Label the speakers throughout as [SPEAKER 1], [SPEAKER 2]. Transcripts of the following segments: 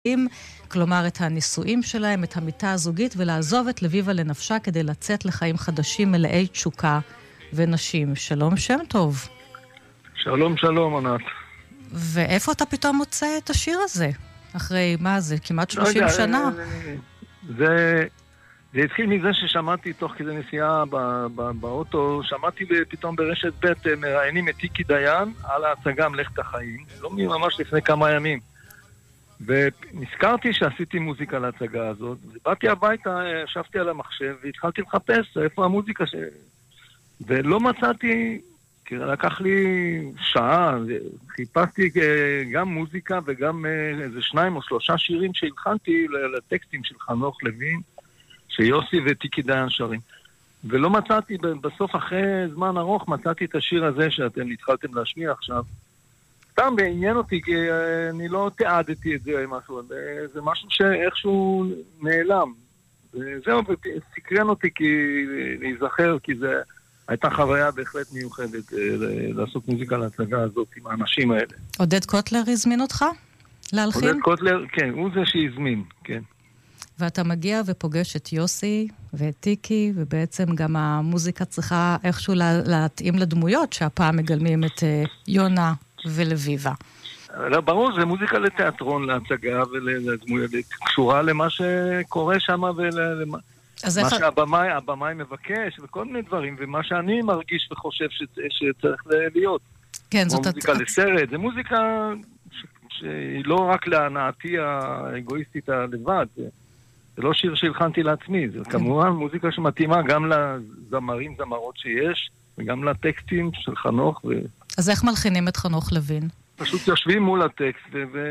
[SPEAKER 1] כלומר את הנישואים שלהם, את המיטה הזוגית, ולעזוב את לביבה לנפשה כדי לצאת לחיים חדשים מלאי תשוקה ונשים. שלום שם טוב.
[SPEAKER 2] שלום, שלום, ענת.
[SPEAKER 1] ואיפה אתה פתאום מוצא את השיר הזה? אחרי, מה זה, כמעט 30 שנה?
[SPEAKER 2] זה התחיל מזה ששמעתי תוך כדי נסיעה באוטו, שמעתי פתאום ברשת ב' מראיינים את טיקי דיין על ההצגה מלאכת החיים, לא ממש לפני כמה ימים. ונזכרתי שעשיתי מוזיקה להצגה הזאת, ובאתי הביתה, ישבתי על המחשב והתחלתי לחפש איפה המוזיקה ולא מצאתי, כי לקח לי שעה, חיפשתי גם מוזיקה וגם איזה 2 או 3 שירים שהלחנתי לטקסטים של חנוך לוין, שיוסי וטיקי דיין שרים. ולא מצאתי, בסוף אחרי זמן ארוך מצאתי את השיר הזה שאתם התחלתם להשמיע עכשיו. סתם בעניין אותי, כי אני לא תיעדתי את זה משהו, זה משהו שאיכשהו נעלם. וזהו, סקרן אותי להיזכר, כי זה הייתה חוויה בהחלט מיוחדת לעשות מוזיקה להצגה הזאת עם האנשים האלה.
[SPEAKER 1] עודד קוטלר הזמין אותך להלחין?
[SPEAKER 2] עודד קוטלר, כן, הוא זה שהזמין, כן.
[SPEAKER 1] ואתה מגיע ופוגש את יוסי ואת טיקי, ובעצם גם המוזיקה צריכה איכשהו להתאים לדמויות, שהפעם מגלמים את יונה ולביבה.
[SPEAKER 2] ברור, זה מוזיקה לתיאטרון, להצגה ולדמויות, קשורה למה שקורה שם ולמה שהבמאי מבקש וכל מיני דברים, ומה שאני מרגיש וחושב שצריך להיות.
[SPEAKER 1] כן,
[SPEAKER 2] זאת מוזיקה לסרט, זה מוזיקה שהיא לא רק להנאתי האגואיסטית הלבד, זה לא שיר שהלחנתי לעצמי, זה כמובן מוזיקה שמתאימה גם לזמרים, זמרות שיש, וגם לטקסטים של חנוך.
[SPEAKER 1] אז איך מלחינים את חנוך לוין?
[SPEAKER 2] פשוט יושבים מול הטקסט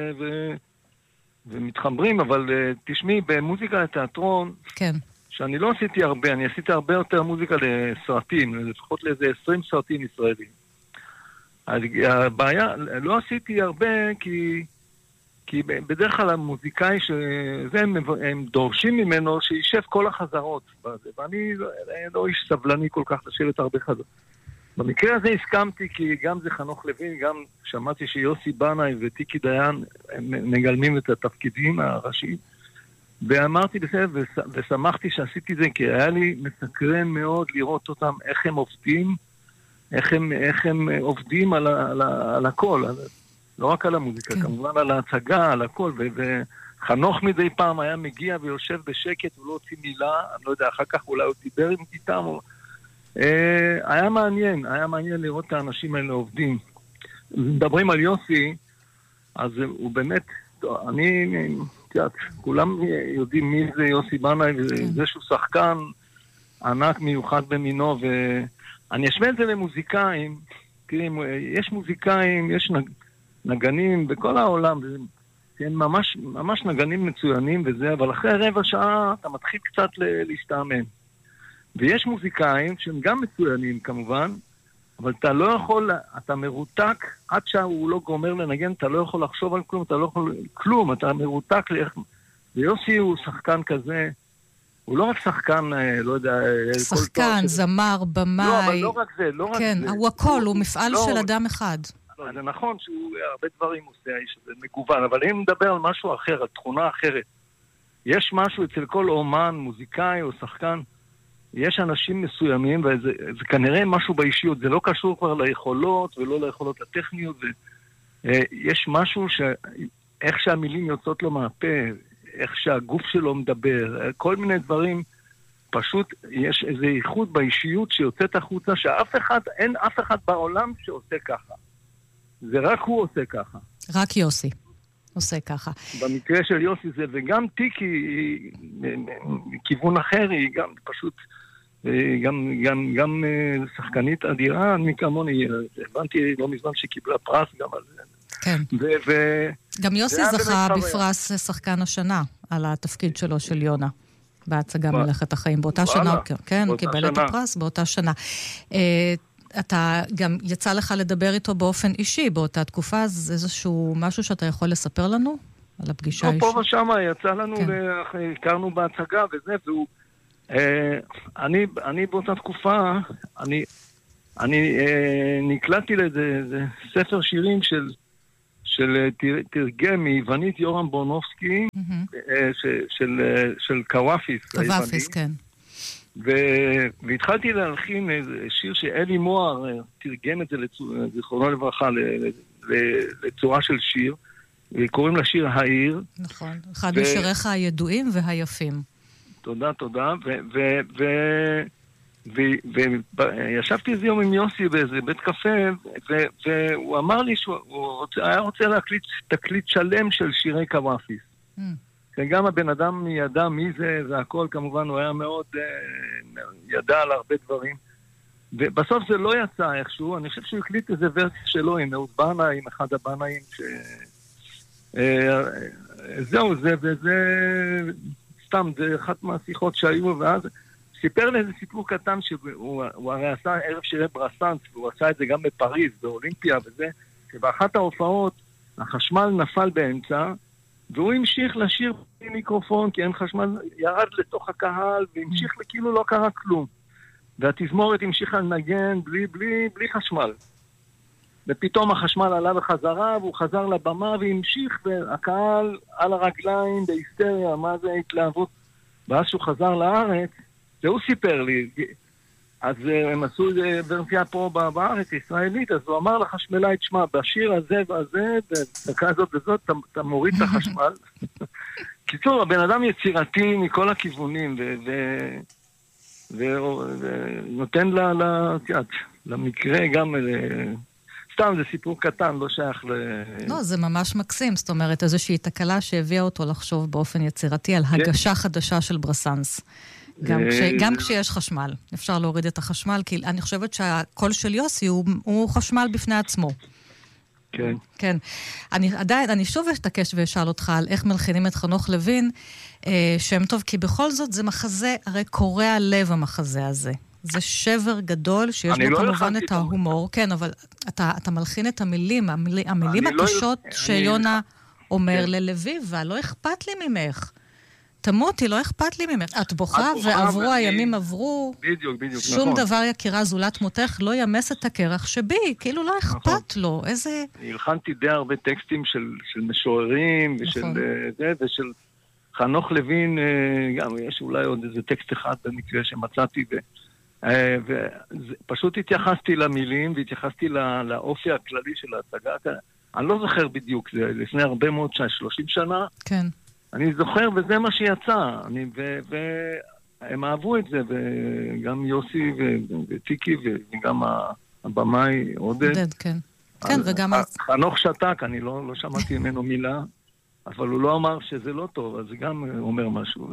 [SPEAKER 2] ומתחברים, אבל תשמעי, במוזיקה לתיאטרון,
[SPEAKER 1] כן.
[SPEAKER 2] שאני לא עשיתי הרבה, אני עשיתי הרבה יותר מוזיקה לסרטים, לפחות לאיזה 20 סרטים ישראלים. הבעיה, לא עשיתי הרבה כי בדרך כלל המוזיקאי שזה הם דורשים ממנו שישב כל החזרות בזה, ואני לא איש סבלני כל כך לשבת הרבה חזרות. במקרה הזה הסכמתי, כי גם זה חנוך לוין, גם שמעתי שיוסי בנאי וטיקי דיין מגלמים את התפקידים הראשיים, ואמרתי בסדר, ושמחתי שעשיתי זה, כי היה לי מסקרן מאוד לראות אותם, איך הם עובדים, איך הם עובדים על הכל, לא רק על המוזיקה, כן. כמובן על ההצגה, על הכל, וחנוך מדי פעם היה מגיע ויושב בשקט, הוא לא הוציא מילה, אני לא יודע, אחר כך אולי הוא דיבר איתם, היה מעניין לראות את האנשים האלה עובדים. מדברים על יוסי, אז הוא באמת, כולם יודעים מי זה יוסי בנאי, וזה שהוא שחקן ענק מיוחד במינו, ואני אשמע את זה למוזיקאים, כי יש מוזיקאים, יש נגנים בכל העולם, הם ממש נגנים מצוינים וזה, אבל אחרי רבע שעה אתה מתחיל קצת להשתעמם. ויש מוזיקאים שהם גם מצוינים כמובן, אבל אתה לא יכול, אתה מרותק, עד שהוא לא גומר לנגן, אתה לא יכול לחשוב על כלום, אתה לא יכול כלום, אתה מרותק. ויוסי הוא שחקן כזה, הוא לא רק שחקן, לא יודע...
[SPEAKER 1] שחקן, זמר, במאי...
[SPEAKER 2] לא, אבל לא רק זה, לא רק זה.
[SPEAKER 1] כן, הוא הכל, הוא מפעל של אדם אחד.
[SPEAKER 2] זה נכון שהוא הרבה דברים עושה, שזה מגוון, אבל אם נדבר על משהו אחר, על תכונה אחרת, יש משהו אצל כל אומן, מוזיקאי או שחקן, יש אנשים מסוימים, וזה כנראה משהו באישיות, זה לא קשור כבר ליכולות ולא ליכולות הטכניות, יש משהו איך שהמילים יוצאות לו מהפה, איך שהגוף שלו מדבר, כל מיני דברים, פשוט יש איזו ייחוד באישיות שיוצאת החוצה, אין אף אחד בעולם שעושה ככה. זה רק הוא עושה ככה.
[SPEAKER 1] רק יוסי עושה ככה.
[SPEAKER 2] במקרה של יוסי זה, וגם טיקי, מכיוון אחר, היא גם פשוט, גם שחקנית אדירה, אני כמוני, הבנתי לא מזמן שקיבלה פרס גם על זה.
[SPEAKER 1] כן. גם יוסי זכה בפרס שחקן השנה, על התפקיד שלו של יונה, בהצגה מלאכת החיים. באותה שנה, כן, הוא קיבל את הפרס באותה שנה. אתה גם יצא לך לדבר איתו באופן אישי באותה תקופה, אז איזשהו משהו שאתה יכול לספר לנו על הפגישה האישית?
[SPEAKER 2] פה ושמה, יצא לנו, הכרנו בהצגה וזה, והוא, אני באותה תקופה, אני נקלטתי לאיזה ספר שירים תרגם מיוונית יורם בורנובסקי, של קוואפיס.
[SPEAKER 1] קוואפיס, כן.
[SPEAKER 2] והתחלתי להלחין שיר שאלי מוהר תרגם את זה, זיכרונו לברכה, לצורה של שיר, וקוראים לשיר העיר.
[SPEAKER 1] נכון, אחד משיריך הידועים והיפים.
[SPEAKER 2] תודה. וישבתי איזה יום עם יוסי באיזה בית קפה, והוא אמר לי שהוא היה רוצה להקליט תקליט שלם של שירי קוואפיס. גם הבן אדם ידע מי זה, והכל כמובן הוא היה מאוד ידע על הרבה דברים. ובסוף זה לא יצא איכשהו, אני חושב שהוא הקליט איזה ורסיה שלו עם אהוד בנה, עם אחד הבנאים זהו, וזה סתם, זה אחת מהשיחות שהיו, ואז סיפר לי איזה סיפור קטן שהוא הרי עשה ערב שירי ברסנס, והוא עשה את זה גם בפריז, באולימפיה וזה, שבאחת ההופעות החשמל נפל באמצע, והוא המשיך לשיר עם מיקרופון, כי אין חשמל, ירד לתוך הקהל, והמשיך כאילו לא קרה כלום. והתזמורת המשיכה לנגן בלי חשמל. ופתאום החשמל עלה בחזרה, והוא חזר לבמה והמשיך, והקהל על הרגליים בהיסטריה, מה זה התלהבות. ואז שהוא חזר לארץ, והוא סיפר לי, אז הם עשו ורסיה פה בארץ, ישראלית, אז הוא אמר לחשמלאי, תשמע, בשיר הזה והזה, בדקה הזאת וזאת, אתה מוריד את החשמל. קיצור, הבן אדם יצירתי מכל הכיוונים, ונותן למקרה גם, סתם זה סיפור קטן, לא שייך
[SPEAKER 1] לא, זה ממש מקסים, זאת אומרת, איזושהי תקלה שהביאה אותו לחשוב באופן יצירתי על הגשה חדשה של ברסנס. גם כשיש חשמל, אפשר להוריד את החשמל, כי אני חושבת שהקול של יוסי הוא חשמל בפני עצמו.
[SPEAKER 2] כן.
[SPEAKER 1] כן. אני שוב אשתקש ואשאל אותך על איך מלחינים את חנוך לוין, שם טוב, כי בכל זאת זה מחזה, הרי קורע לב המחזה הזה. זה שבר גדול שיש בו כמובן את ההומור. כן, אבל אתה מלחין את המילים הקשות שיונה אומר ללוי, ולא אכפת לי ממך. תמותי, לא אכפת לי ממך. את בוכה ועברו, הימים עברו.
[SPEAKER 2] בדיוק, נכון.
[SPEAKER 1] שום דבר יקירה זולת מותך לא ימס את הקרח שבי, כאילו לא אכפת לו. איזה...
[SPEAKER 2] הלחנתי די הרבה טקסטים של משוררים, ושל חנוך לוין, גם יש אולי עוד איזה טקסט אחד במקרה שמצאתי, ופשוט התייחסתי למילים, והתייחסתי לאופי הכללי של ההצגה. אני לא זוכר בדיוק, זה לפני הרבה מאוד 30 שנה.
[SPEAKER 1] כן.
[SPEAKER 2] אני זוכר, וזה מה שיצא. והם אהבו את זה, וגם יוסי וטיקי, וגם הבמאי עודד.
[SPEAKER 1] כן. כן, וגם...
[SPEAKER 2] חנוך שתק, אני לא שמעתי ממנו מילה, אבל הוא לא אמר שזה לא טוב, אז זה גם אומר משהו.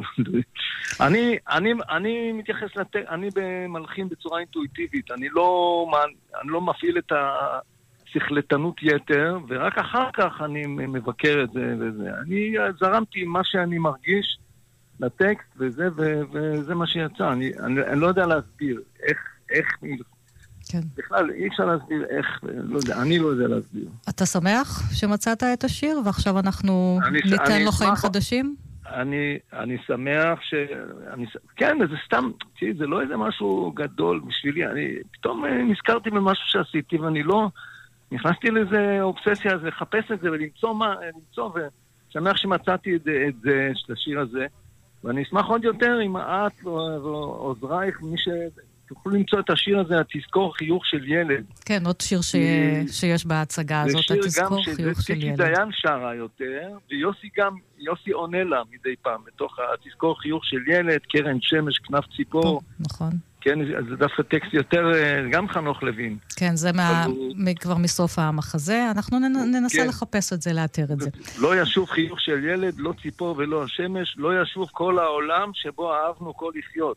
[SPEAKER 2] אני מתייחס אני מלחין בצורה אינטואיטיבית, אני לא מפעיל את שכלתנות יתר, ורק אחר כך אני מבקר את זה וזה. אני זרמתי מה שאני מרגיש לטקסט וזה מה שיצא. אני לא יודע להסביר איך
[SPEAKER 1] כן.
[SPEAKER 2] בכלל אי אפשר להסביר איך, לא יודע, אני לא יודע להסביר.
[SPEAKER 1] אתה שמח שמצאת את השיר ועכשיו אנחנו ניתן לו חיים חדשים?
[SPEAKER 2] אני שמח כן, זה סתם, זה לא איזה משהו גדול בשבילי, אני פתאום נזכרתי במשהו שעשיתי ואני לא... נכנסתי לזה אובססיה, אז לחפש את זה ולמצוא, ושמח שמצאתי את זה, את השיר הזה, ואני אשמח עוד יותר אם את ועוזרייך, מי שתוכלו למצוא את השיר הזה, התזכור חיוך של ילד.
[SPEAKER 1] כן, עוד שיר שיש בהצגה הזאת, התזכור חיוך של ילד.
[SPEAKER 2] טיקי דיין שרה יותר, ויוסי עונה לה מדי פעם, בתוך התזכור חיוך של ילד, קרן שמש, כנף ציפור.
[SPEAKER 1] נכון.
[SPEAKER 2] כן, זה דווקא טקסט יותר, גם חנוך לוין.
[SPEAKER 1] כן, זה כבר מסוף המחזה, אנחנו ננסה לחפש את זה, לאתר את זה.
[SPEAKER 2] לא ישוב חיוך של ילד, לא ציפור ולא השמש, לא ישוב כל העולם שבו אהבנו כל לחיות.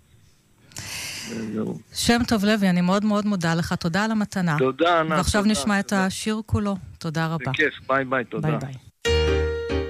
[SPEAKER 1] שם טוב לוי, אני מאוד מאוד מודה לך, תודה על המתנה.
[SPEAKER 2] תודה, ענת.
[SPEAKER 1] ועכשיו נשמע את השיר כולו, תודה רבה.
[SPEAKER 2] בכיף, ביי, תודה.
[SPEAKER 1] ביי.